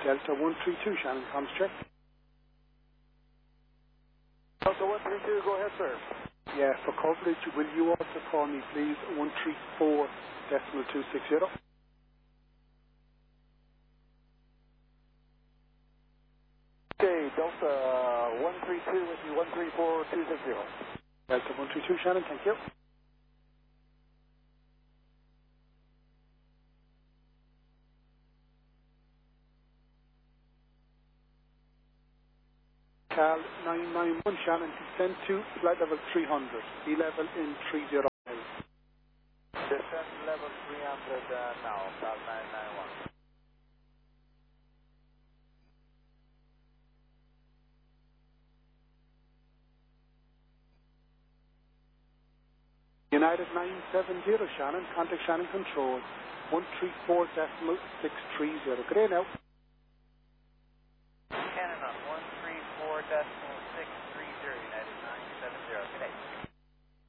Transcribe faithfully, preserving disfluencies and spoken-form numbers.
Delta one three two, Shannon, comms check. Delta one three two, go ahead, sir. Yeah, for coverage, will you also call me, please, one three four decimal two six zero? Okay, Delta one three two with you, one three four two six zero. Delta one three two, Shannon, thank you. Cal nine nine one, Shannon, descend to flight level three hundred, sea level in three zero. Descent level three hundred uh, now, Cal nine nine one. United nine seven zero, Shannon, contact Shannon Control, one three four decimal six three zero. Good day now.